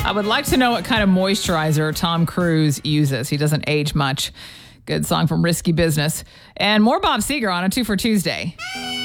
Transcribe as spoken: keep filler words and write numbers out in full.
I would like to know what kind of moisturizer Tom Cruise uses. He doesn't age much. Good song from Risky Business. And more Bob Seger on a Two for Tuesday.